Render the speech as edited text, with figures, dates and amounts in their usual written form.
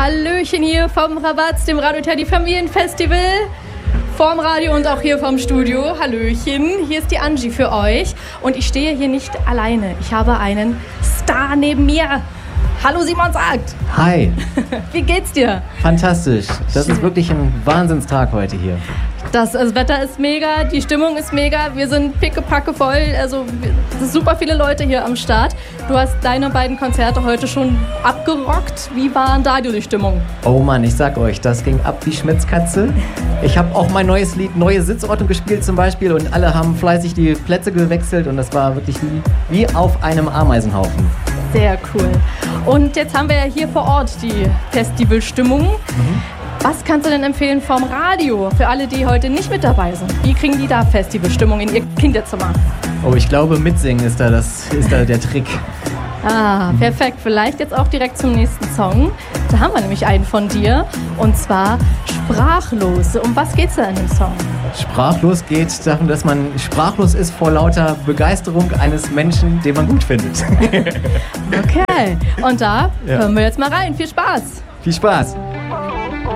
Hallöchen hier vom Rabatz, dem Radio Teddy Familienfestival. Vorm Radio und auch hier vom Studio. Hallöchen, hier ist die Angie für euch. Und ich stehe hier nicht alleine. Ich habe einen Star neben mir. Hallo Simon Sagt. Hi. Wie geht's dir? Fantastisch. Das ist wirklich ein Wahnsinnstag heute hier. Das Wetter ist mega, die Stimmung ist mega, wir sind pickepacke voll, also es sind super viele Leute hier am Start. Du hast deine beiden Konzerte heute schon abgerockt. Wie war da die Stimmung? Oh Mann, ich sag euch, das ging ab wie Schmitzkatze. Ich habe auch mein neues Lied Neue Sitzordnung gespielt zum Beispiel und alle haben fleißig die Plätze gewechselt und das war wirklich wie auf einem Ameisenhaufen. Sehr cool. Und jetzt haben wir ja hier vor Ort die Festivalstimmung. Was kannst du denn empfehlen vom Radio für alle, die heute nicht mit dabei sind? Wie kriegen die da Festivalstimmung in ihr Kinderzimmer? Oh, ich glaube, mitsingen ist da der Trick. Ah, perfekt. Vielleicht jetzt auch direkt zum nächsten Song. Da haben wir nämlich einen von dir und zwar Sprachlos. Um was geht's da in dem Song? Sprachlos geht darum, dass man sprachlos ist vor lauter Begeisterung eines Menschen, den man gut findet. Okay, und da hören wir jetzt mal rein. Viel Spaß! Viel Spaß!